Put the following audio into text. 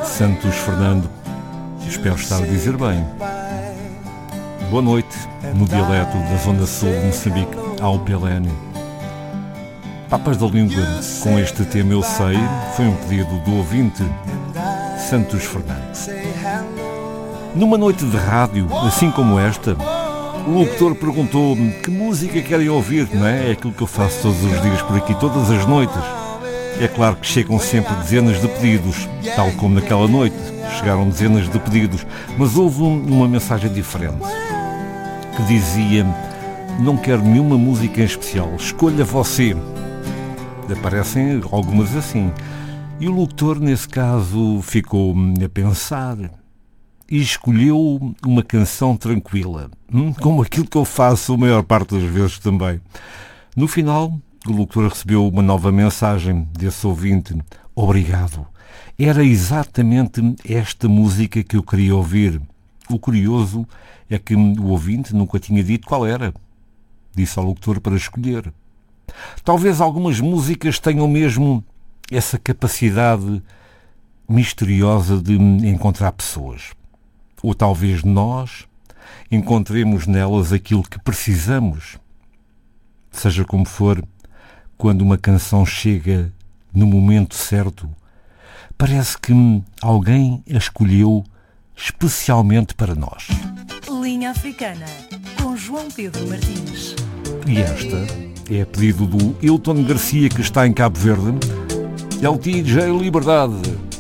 Santos Fernando, espero estar a dizer bem. Boa noite, no dialeto da Zona Sul de Moçambique, ao PLN. Papas da Língua, com este tema eu sei, foi um pedido do ouvinte Santos Fernando. Numa noite de rádio, assim como esta, o locutor perguntou que música querem ouvir, não é? É aquilo que eu faço todos os dias por aqui, todas as noites. É claro que chegam sempre dezenas de pedidos, tal como naquela noite chegaram dezenas de pedidos, mas houve uma mensagem diferente, que dizia: não quero nenhuma música em especial, escolha você. Aparecem algumas assim. E o locutor, nesse caso, ficou a pensar e escolheu uma canção tranquila, como aquilo que eu faço a maior parte das vezes também. No final, o locutor recebeu uma nova mensagem desse ouvinte: obrigado. Era exatamente esta música que eu queria ouvir. O curioso é que o ouvinte nunca tinha dito qual era. Disse ao locutor para escolher. Talvez algumas músicas tenham mesmo essa capacidade misteriosa de encontrar pessoas. Ou talvez nós encontremos nelas aquilo que precisamos. Seja como for, quando uma canção chega no momento certo, parece que alguém a escolheu especialmente para nós. Linha Africana, com João Pedro Martins. E esta é a pedido do Hilton Garcia, que está em Cabo Verde. É o DJ Liberdade.